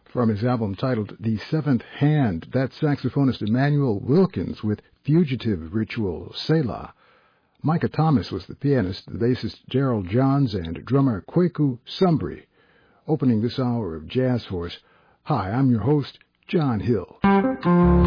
From his album titled The Seventh Hand, that's saxophonist Emmanuel Wilkins with Fugitive Ritual, Selah. Micah Thomas was the pianist, the bassist Gerald Johns, and drummer Kweku Sumbri. Opening this hour of Jazz Force, hi, I'm your host, John Hill.